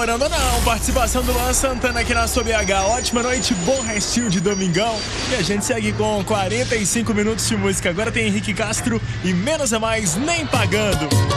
namorando ou não. Participação do Luan Santana aqui na sua BH. Ótima noite, bom restinho de domingão. E a gente segue com 45 minutos de música. Agora tem Henrique Castro e Menos é Mais, Nem Pagando.